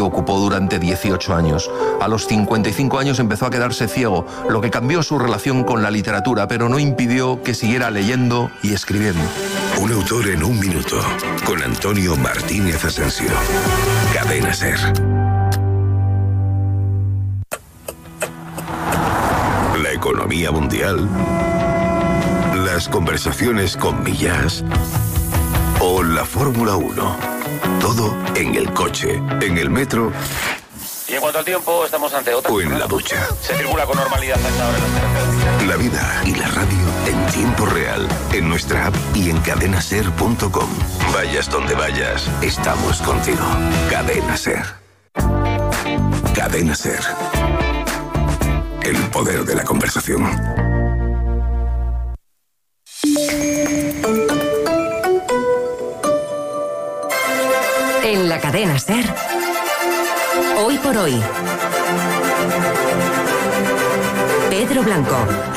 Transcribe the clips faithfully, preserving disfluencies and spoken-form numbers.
ocupó durante dieciocho años. A los cincuenta y cinco años empezó a quedarse ciego, lo que cambió su relación con la literatura, pero no impidió que siguiera leyendo y escribiendo. Un autor en un minuto, con Antonio Martínez Asensio. Cadena SER. La economía mundial, las conversaciones con Millás o la Fórmula uno. Todo en el coche, en el metro. Y en cuanto al tiempo, estamos ante otra. O en la ducha. Se circula con normalidad a esta hora en las carreteras. La vida y la radio en tiempo real, en nuestra app y en cadena ser punto com. Vayas donde vayas, estamos contigo. Cadena SER. Cadena SER. El poder de la conversación. En la cadena SER, hoy por hoy, Pedro Blanco.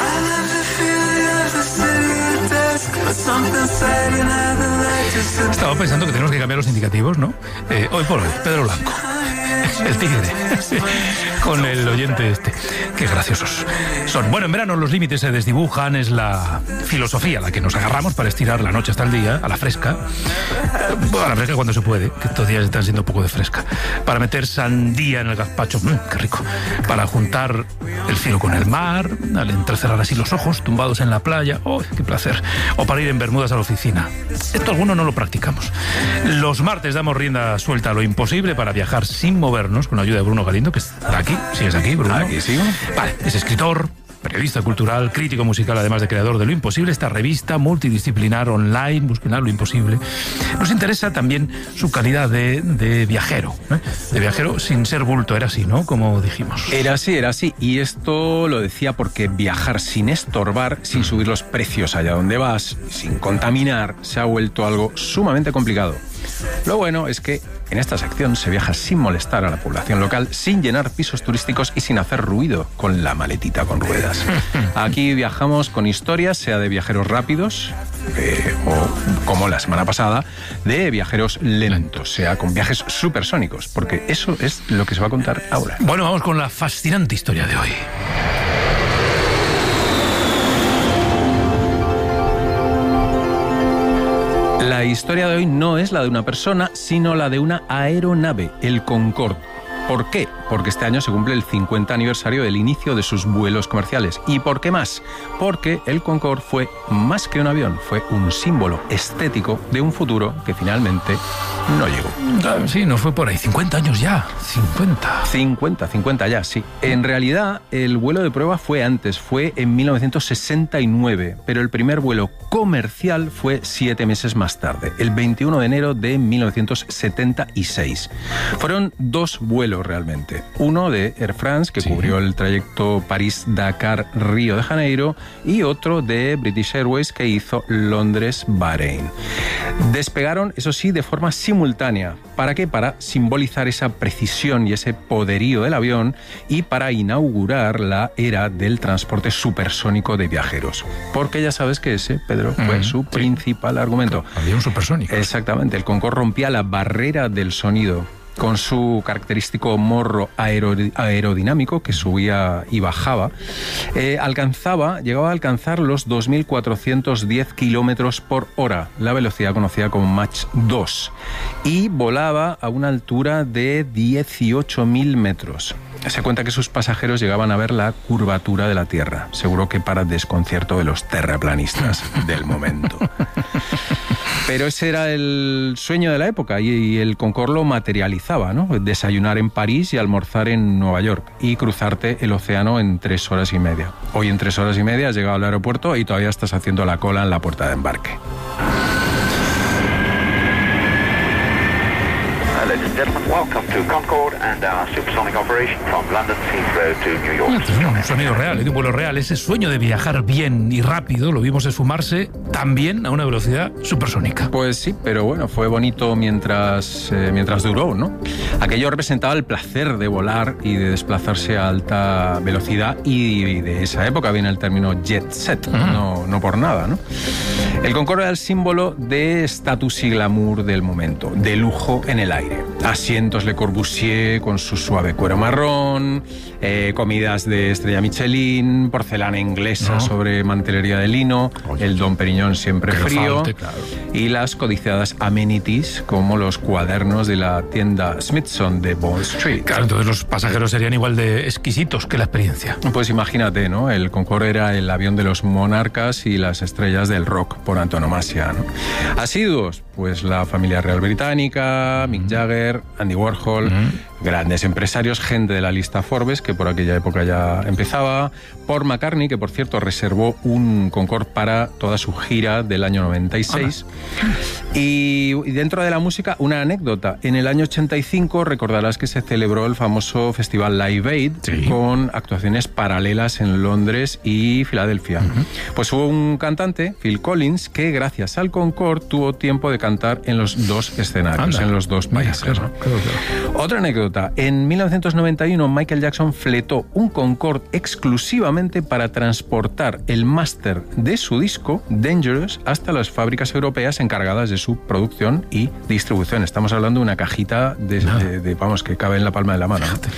Estaba pensando que tenemos que cambiar los indicativos, ¿no? Eh, hoy por hoy, Pedro Blanco. El tigre. Con el oyente este. Qué graciosos son. Bueno, en verano los límites se desdibujan. Es la filosofía a la que nos agarramos para estirar la noche hasta el día, a la fresca. Bueno, a la fresca cuando se puede, que estos días están siendo un poco de fresca. Para meter sandía en el gazpacho. Mmm, qué rico. Para juntar el cielo con el mar, al entrecerrar así los ojos, tumbados en la playa. ¡Oh, qué placer! O para ir en bermudas a la oficina. Esto algunos no lo practicamos. Los martes damos rienda suelta a lo imposible para viajar sin movernos, con la ayuda de Bruno Galindo, que está aquí. Sí, es aquí, Bruno. Aquí sigo. Vale, es escritor, periodista cultural, crítico musical, además de creador de Lo Imposible, esta revista multidisciplinar online, Busquen Lo Imposible. Nos interesa también su calidad de, de viajero, ¿eh? De viajero sin ser bulto, era así, ¿no? Como dijimos. Era así, era así. Y esto lo decía porque viajar sin estorbar, sin subir los precios allá donde vas, sin contaminar, se ha vuelto algo sumamente complicado. Lo bueno es que en esta sección se viaja sin molestar a la población local, sin llenar pisos turísticos y sin hacer ruido con la maletita con ruedas. Aquí viajamos con historias, sea de viajeros rápidos, eh, o como la semana pasada, de viajeros lentos, sea con viajes supersónicos, porque eso es lo que se va a contar ahora. Bueno, vamos con la fascinante historia de hoy. La historia de hoy no es la de una persona, sino la de una aeronave, el Concorde. ¿Por qué? Porque este año se cumple el cincuenta aniversario del inicio de sus vuelos comerciales. ¿Y por qué más? Porque el Concorde fue más que un avión, fue un símbolo estético de un futuro que finalmente no llegó. Sí, no fue por ahí. cincuenta años ya. cincuenta. cincuenta, cincuenta ya, sí. En realidad, el vuelo de prueba fue antes, fue en mil novecientos sesenta y nueve, pero el primer vuelo comercial fue siete meses más tarde, el veintiuno de enero de mil novecientos setenta y seis. Fueron dos vuelos realmente. Uno de Air France, que sí, cubrió el trayecto París-Dakar-Río de Janeiro, y otro de British Airways, que hizo Londres-Bahrein. Despegaron, eso sí, de forma simultánea. ¿Para qué? Para simbolizar esa precisión y ese poderío del avión y para inaugurar la era del transporte supersónico de viajeros. Porque ya sabes que ese, Pedro, fue mm, su sí. principal argumento. Avión supersónico. Exactamente. El Concorde rompía la barrera del sonido con su característico morro aerodinámico que subía y bajaba, eh, alcanzaba, llegaba a alcanzar los dos mil cuatrocientos diez kilómetros por hora, la velocidad conocida como Mach dos, y volaba a una altura de dieciocho mil metros. Se cuenta que sus pasajeros llegaban a ver la curvatura de la Tierra, seguro que para desconcierto de los terraplanistas del momento. Pero ese era el sueño de la época y el Concorde lo materializaba, ¿no? Desayunar en París y almorzar en Nueva York y cruzarte el océano en tres horas y media. Hoy en tres horas y media has llegado al aeropuerto y todavía estás haciendo la cola en la puerta de embarque. Ladies and gentlemen, welcome to Concorde and our supersonic operation from London Heathrow to New York. Ah, un sonido real, de un vuelo real. Ese sueño de viajar bien y rápido lo vimos esfumarse también a una velocidad supersónica. Pues sí, pero bueno, fue bonito mientras, eh, mientras duró, ¿no? Aquello representaba el placer de volar y de desplazarse a alta velocidad, y de esa época viene el término jet set, uh-huh. no, no por nada, ¿no? El Concorde era el símbolo de estatus y glamour del momento, de lujo en el aire. Asientos Le Corbusier con su suave cuero marrón, eh, comidas de estrella Michelin, porcelana inglesa no. sobre mantelería de lino, Oye, el Dom Perignon siempre frío falte, claro. y las codiciadas amenities como los cuadernos de la tienda Smithson de Bond Street. Claro, entonces los pasajeros serían igual de exquisitos que la experiencia. Pues imagínate, ¿no? El Concorde era el avión de los monarcas y las estrellas del rock por antonomasia, ¿no? Asiduos, pues la familia real británica, Mick Jagger, Andy Warhol, mm. grandes empresarios, gente de la lista Forbes, que por aquella época ya empezaba, Paul McCartney, que por cierto reservó un Concorde para toda su gira del año noventa y seis. Y, y dentro de la música, una anécdota. En el año ochenta y cinco recordarás que se celebró el famoso festival Live Aid, sí. con actuaciones paralelas en Londres y Filadelfia. Uh-huh. Pues hubo un cantante, Phil Collins, que gracias al Concorde tuvo tiempo de cantar en los dos escenarios, Anda. en los dos países. Mira, claro, claro, claro. Otra anécdota. En mil novecientos noventa y uno, Michael Jackson fletó un Concorde exclusivamente para transportar el máster de su disco, Dangerous, hasta las fábricas europeas encargadas de su producción y distribución. Estamos hablando de una cajita de, no. de, de, vamos, que cabe en la palma de la mano. Fíjate.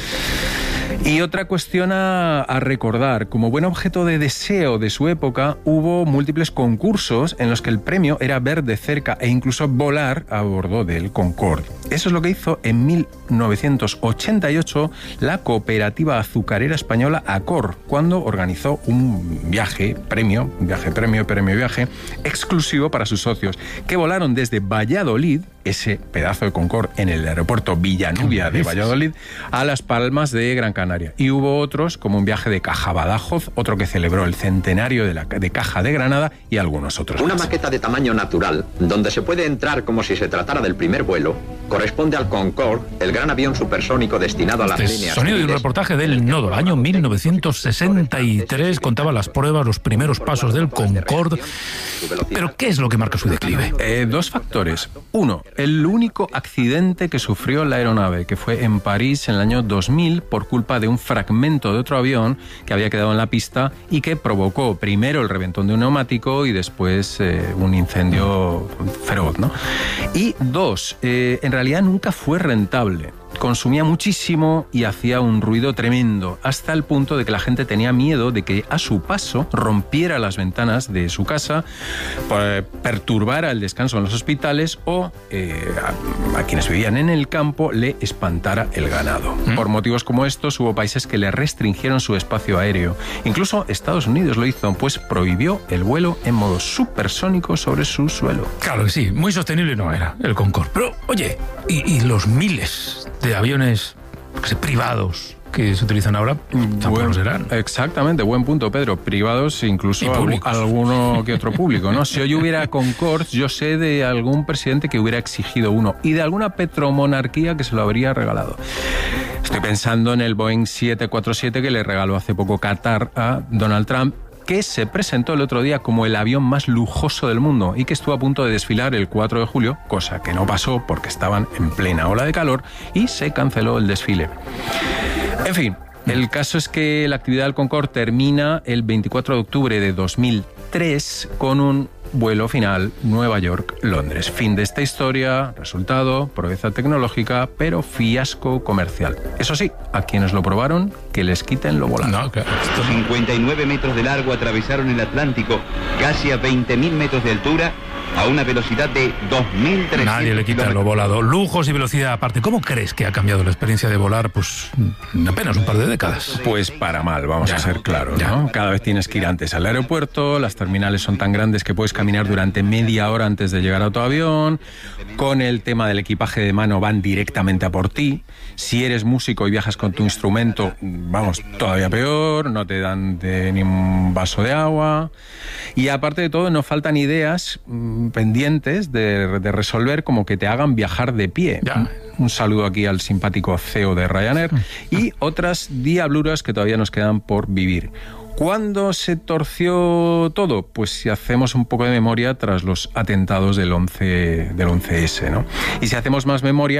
Y otra cuestión a, a recordar, como buen objeto de deseo de su época, hubo múltiples concursos en los que el premio era ver de cerca e incluso volar a bordo del Concorde. Eso es lo que hizo en mil novecientos ochenta y ocho la cooperativa azucarera española Acor, cuando organizó un viaje, premio, viaje, premio, premio, viaje, exclusivo para sus socios, que volaron desde Valladolid, ese pedazo de Concorde, en el aeropuerto Villanubia de Valladolid, a Las Palmas de Gran Canaria. Y hubo otros, como un viaje de Caja Badajoz, otro que celebró el centenario de, la, de Caja de Granada y algunos otros. Una más. maqueta de tamaño natural, donde se puede entrar como si se tratara del primer vuelo, corresponde al Concorde, el gran avión supersónico destinado a las este líneas. Sonido de un reportaje del Nodo. Año mil novecientos sesenta y tres, contaba las pruebas, los primeros pasos del Concorde. Pero, ¿qué es lo que marca su declive? Eh, dos factores. Uno, el único accidente que sufrió la aeronave, que fue en París en el año dos mil por culpa de un fragmento de otro avión que había quedado en la pista y que provocó primero el reventón de un neumático y después eh, un incendio feroz, ¿no? Y dos, eh, en realidad nunca fue rentable. Consumía muchísimo y hacía un ruido tremendo, hasta el punto de que la gente tenía miedo de que a su paso rompiera las ventanas de su casa, perturbara el descanso en los hospitales o eh, a, a quienes vivían en el campo le espantara el ganado. ¿Mm? Por motivos como estos hubo países que le restringieron su espacio aéreo. Incluso Estados Unidos lo hizo, pues prohibió el vuelo en modo supersónico sobre su suelo. Claro que sí, muy sostenible no era el Concorde. Pero, oye, ¿y, y los miles de aviones privados que se utilizan ahora tampoco serán? Exactamente, buen punto, Pedro. Privados, incluso algún, alguno que otro público, ¿no? Si hoy hubiera Concorde, yo sé de algún presidente que hubiera exigido uno y de alguna petromonarquía que se lo habría regalado. Estoy pensando en el Boeing siete cuatro siete que le regaló hace poco Qatar a Donald Trump, que se presentó el otro día como el avión más lujoso del mundo y que estuvo a punto de desfilar el cuatro de julio, cosa que no pasó porque estaban en plena ola de calor y se canceló el desfile. En fin, el caso es que la actividad del Concorde termina el veinticuatro de octubre de dos mil tres con un vuelo final Nueva York-Londres. Fin de esta historia, resultado, proeza tecnológica, pero fiasco comercial. Eso sí, a quienes lo probaron, que les quiten lo volado. No, claro. cincuenta y nueve metros de largo atravesaron el Atlántico, casi a veinte mil metros de altura, a una velocidad de dos mil trescientos Nadie le quita lo volado. Lujos y velocidad aparte. ¿Cómo crees que ha cambiado la experiencia de volar, pues, en apenas un par de décadas? Pues para mal, vamos ya, a ser claros, ya. ¿no? Cada vez tienes que ir antes al aeropuerto, las terminales son tan grandes que puedes caminar durante media hora antes de llegar a tu avión. Con el tema del equipaje de mano van directamente a por ti. Si eres músico y viajas con tu instrumento, vamos, todavía peor, no te dan de, ni un vaso de agua. Y aparte de todo, no faltan ideas mmm, pendientes de, de resolver, como que te hagan viajar de pie. Ya. Un saludo aquí al simpático C E O de Ryanair. Y otras diabluras que todavía nos quedan por vivir. ¿Cuándo se torció todo? Pues si hacemos un poco de memoria tras los atentados del once ese, ¿no? Y si hacemos más memoria,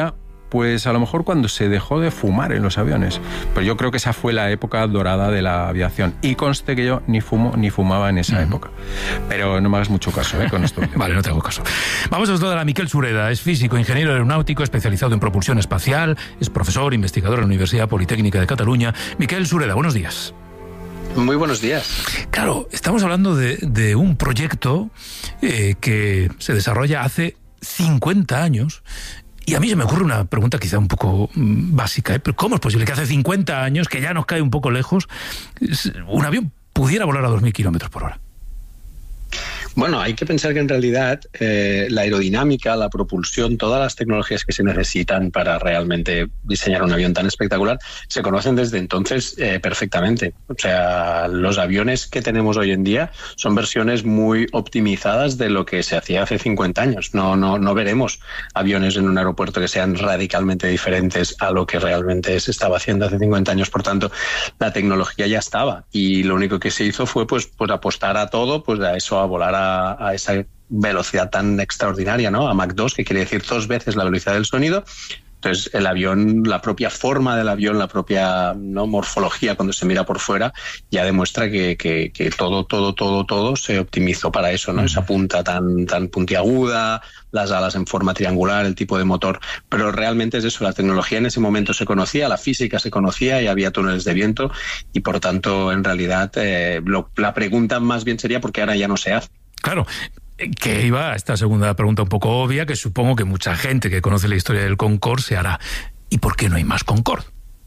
Pues a lo mejor cuando se dejó de fumar en los aviones. Pero yo creo que esa fue la época dorada de la aviación. Y conste que yo ni fumo ni fumaba en esa uh-huh. época. Pero no me hagas mucho caso, ¿eh? Con esto. Vale, no te hago caso. Vamos a saludar a Miquel Sureda. Es físico, ingeniero aeronáutico, especializado en propulsión espacial. Es profesor, investigador en la Universidad Politécnica de Cataluña. Miquel Sureda, buenos días. Muy buenos días. Claro, estamos hablando de, de un proyecto eh, que se desarrolla hace cincuenta años. Y a mí se me ocurre una pregunta quizá un poco básica, ¿eh? Pero ¿cómo es posible que hace cincuenta años, que ya nos cae un poco lejos, un avión pudiera volar a dos mil kilómetros por hora? Bueno, hay que pensar que en realidad eh, la aerodinámica, la propulsión, todas las tecnologías que se necesitan para realmente diseñar un avión tan espectacular se conocen desde entonces eh, perfectamente. O sea, los aviones que tenemos hoy en día son versiones muy optimizadas de lo que se hacía hace cincuenta años. No, no, no veremos aviones en un aeropuerto que sean radicalmente diferentes a lo que realmente se estaba haciendo hace cincuenta años. Por tanto, la tecnología ya estaba y lo único que se hizo fue pues, pues apostar a todo, pues a eso, a volar a a esa velocidad tan extraordinaria, ¿no? A Mach dos, que quiere decir dos veces la velocidad del sonido. Entonces, el avión, la propia forma del avión, la propia ¿no? morfología cuando se mira por fuera, ya demuestra que, que, que todo, todo, todo, todo se optimizó para eso, ¿no? Uh-huh. Esa punta tan, tan puntiaguda, las alas en forma triangular, el tipo de motor. Pero realmente es eso, la tecnología en ese momento se conocía, la física se conocía y había túneles de viento y, por tanto, en realidad, eh, lo, la pregunta más bien sería ¿por qué ahora ya no se hace? Claro, que iba a esta segunda pregunta un poco obvia, que supongo que mucha gente que conoce la historia del Concorde se hará. ¿Y por qué no hay más Concorde?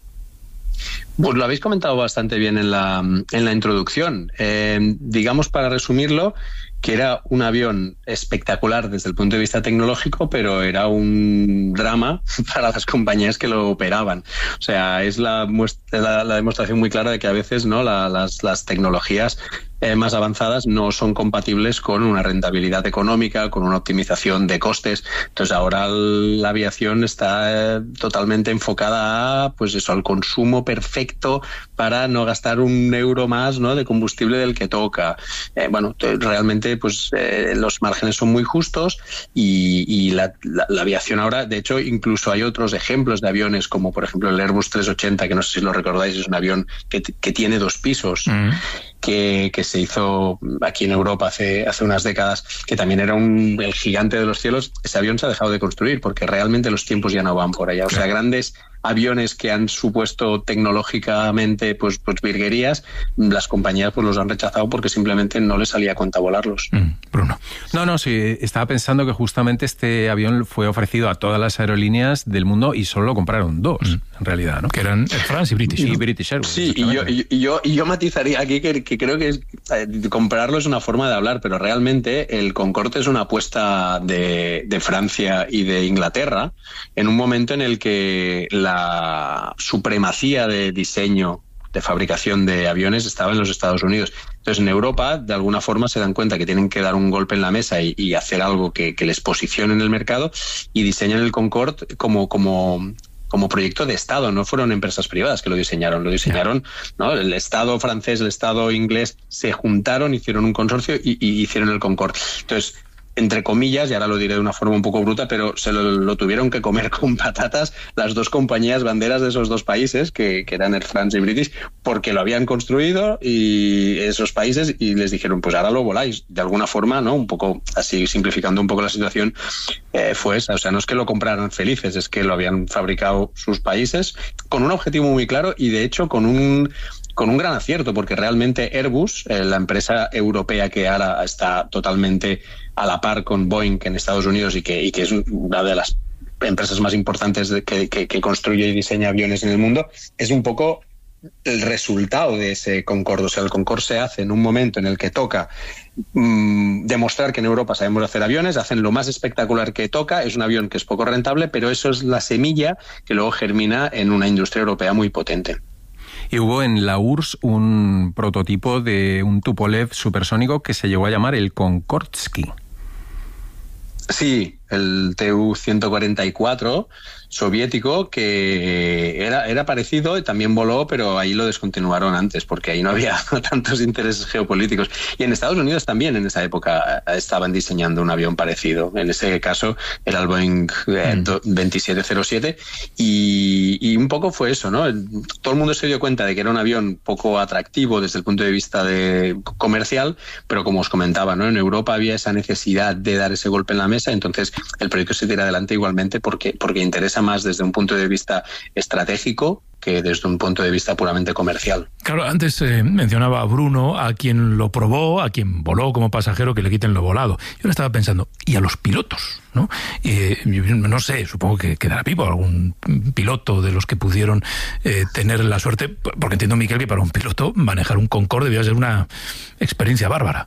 Pues lo habéis comentado bastante bien en la, en la introducción. Eh, digamos, para resumirlo, que era un avión espectacular desde el punto de vista tecnológico, pero era un drama para las compañías que lo operaban. O sea, es la, la, la demostración muy clara de que a veces no la, las, las tecnologías eh, más avanzadas no son compatibles con una rentabilidad económica, con una optimización de costes. Entonces ahora la aviación está eh, totalmente enfocada a, pues eso, al consumo perfecto para no gastar un euro más, ¿no? de combustible del que toca. Eh, bueno, realmente pues eh, los márgenes son muy justos y, y la, la, la aviación ahora, de hecho, incluso hay otros ejemplos de aviones como por ejemplo el Airbus trescientos ochenta, que no sé si lo recordáis, es un avión que, que tiene dos pisos. Mm. Que, que se hizo aquí en Europa hace, hace unas décadas, que también era un, el gigante de los cielos. Ese avión se ha dejado de construir porque realmente los tiempos ya no van por allá. O sea, grandes aviones que han supuesto tecnológicamente pues, pues virguerías, las compañías pues los han rechazado porque simplemente no les salía a cuenta volarlos. Mm, Bruno. No, no, sí, estaba pensando que justamente este avión fue ofrecido a todas las aerolíneas del mundo y solo lo compraron dos, mm. en realidad, ¿no? Que eran Air France y British. Y ¿no? British Airways. Sí, y yo, y, y, yo, y yo matizaría aquí que, que creo que es, eh, comprarlo es una forma de hablar, pero realmente el Concorde es una apuesta de, de Francia y de Inglaterra en un momento en el que la la supremacía de diseño, de fabricación de aviones estaba en los Estados Unidos. Entonces, en Europa, de alguna forma, se dan cuenta que tienen que dar un golpe en la mesa y, y hacer algo que, que les posicione en el mercado y diseñan el Concorde como... como como proyecto de Estado, no fueron empresas privadas que lo diseñaron, lo diseñaron, ¿no? El Estado francés, el Estado inglés se juntaron, hicieron un consorcio y, y hicieron el Concorde. Entonces, entre comillas, y ahora lo diré de una forma un poco bruta, pero se lo, lo tuvieron que comer con patatas las dos compañías banderas de esos dos países, que, que eran Air France y British, porque lo habían construido y esos países y les dijeron, pues ahora lo voláis. De alguna forma, ¿no? Un poco así, simplificando un poco la situación, eh, fue esa. O sea, no es que lo compraran felices, es que lo habían fabricado sus países con un objetivo muy claro y, de hecho, con un... con un gran acierto, porque realmente Airbus, eh, la empresa europea que ahora está totalmente a la par con Boeing en Estados Unidos y que, y que es una de las empresas más importantes de, que, que, que construye y diseña aviones en el mundo, es un poco el resultado de ese Concorde. O sea, el Concorde se hace en un momento en el que toca mmm, demostrar que en Europa sabemos hacer aviones, hacen lo más espectacular que toca, es un avión que es poco rentable, pero eso es la semilla que luego germina en una industria europea muy potente. Y hubo en la U R S S un prototipo de un Tupolev supersónico que se llegó a llamar el Konkordsky. Sí, el T U ciento cuarenta y cuatro soviético, que era, era parecido y también voló, pero ahí lo descontinuaron antes porque ahí no había tantos intereses geopolíticos. Y en Estados Unidos también en esa época estaban diseñando un avión parecido. En ese caso era el Boeing eh, veintisiete cero siete y, y un poco fue eso, ¿no? Todo el mundo se dio cuenta de que era un avión poco atractivo desde el punto de vista de comercial, pero como os comentaba, ¿no? En Europa había esa necesidad de dar ese golpe en la mesa, entonces el proyecto se tira adelante igualmente porque, porque interesa más desde un punto de vista estratégico que desde un punto de vista puramente comercial. Claro, antes eh, mencionaba a Bruno, a quien lo probó, a quien voló como pasajero, que le quiten lo volado. Yo le estaba pensando, ¿y a los pilotos? ¿No? Eh, no sé, supongo que quedará vivo algún piloto de los que pudieron eh, tener la suerte, porque entiendo, Miquel, que para un piloto manejar un Concorde debía ser una experiencia bárbara.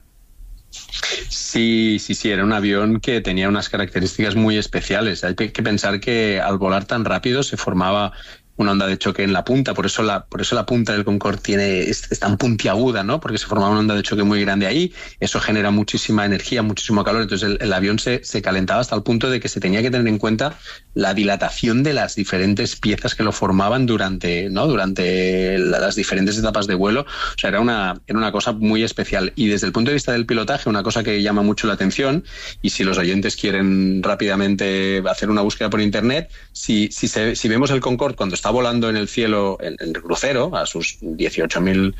Sí, sí, sí, era un avión que tenía unas características muy especiales. Hay que pensar que al volar tan rápido se formaba una onda de choque en la punta, por eso la, por eso la punta del Concorde tiene, es, es tan puntiaguda, ¿no? Porque se formaba una onda de choque muy grande ahí, eso genera muchísima energía, muchísimo calor, entonces el, el avión se, se calentaba hasta el punto de que se tenía que tener en cuenta la dilatación de las diferentes piezas que lo formaban durante, ¿no? Durante las diferentes etapas de vuelo. O sea, era una, era una cosa muy especial. Y desde el punto de vista del pilotaje, una cosa que llama mucho la atención, y si los oyentes quieren rápidamente hacer una búsqueda por internet, si, si, se, si vemos el Concorde cuando está volando en el cielo, en, en el crucero, a sus dieciocho mil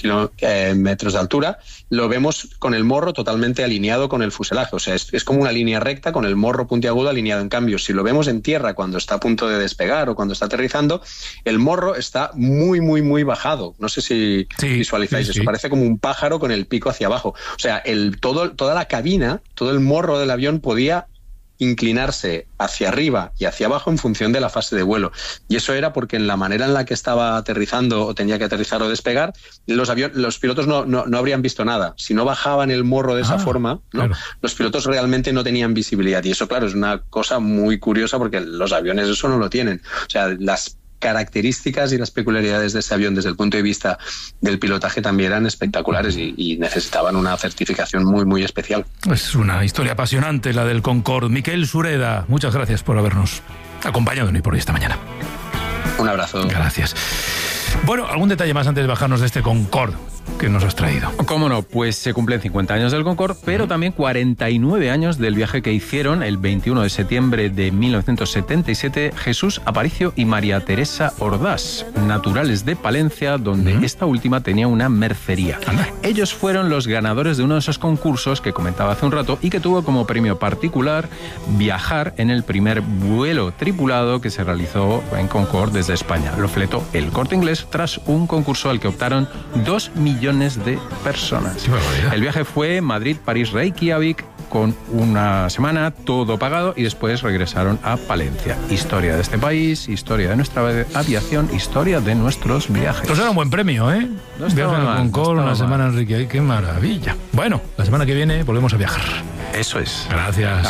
eh, metros de altura, lo vemos con el morro totalmente alineado con el fuselaje. O sea, es, es como una línea recta con el morro puntiagudo alineado. En cambio, si lo vemos en tierra cuando está a punto de despegar o cuando está aterrizando, el morro está muy, muy, muy bajado. No sé si sí, visualizáis sí, eso. Sí. Parece como un pájaro con el pico hacia abajo. O sea, el, todo, toda la cabina, todo el morro del avión podía inclinarse hacia arriba y hacia abajo en función de la fase de vuelo. Y eso era porque en la manera en la que estaba aterrizando o tenía que aterrizar o despegar, los aviones, los pilotos no, no, no habrían visto nada. Si no bajaban el morro de esa ah, forma, ¿no? Claro. Los pilotos realmente no tenían visibilidad. Y eso, claro, es una cosa muy curiosa porque los aviones eso no lo tienen. O sea, las características y las peculiaridades de ese avión desde el punto de vista del pilotaje también eran espectaculares y, y necesitaban una certificación muy, muy especial. Es una historia apasionante la del Concorde. Miquel Sureda, muchas gracias por habernos acompañado en Hoy por Hoy esta mañana. Un abrazo. Gracias. Bueno, algún detalle más antes de bajarnos de este Concorde que nos has traído. ¿Cómo no? Pues se cumplen cincuenta años del Concorde, pero también cuarenta y nueve años del viaje que hicieron el veintiuno de septiembre de mil novecientos setenta y siete Jesús Aparicio y María Teresa Ordaz, naturales de Palencia, donde uh-huh. esta última tenía una mercería. Anda. Ellos fueron los ganadores de uno de esos concursos que comentaba hace un rato y que tuvo como premio particular viajar en el primer vuelo tripulado que se realizó en Concorde desde España. Lo fletó el Corte Inglés tras un concurso al que optaron dos millones de personas. Sí, el viaje fue Madrid-París-Reykjavik con una semana, todo pagado, y después regresaron a Palencia. Historia de este país, historia de nuestra aviación, historia de nuestros viajes. Pues era un buen premio, ¿eh? No viaje en mal, Concorde, no una mal. semana en Reykjavik, qué maravilla. Bueno, la semana que viene volvemos a viajar. Eso es. Gracias.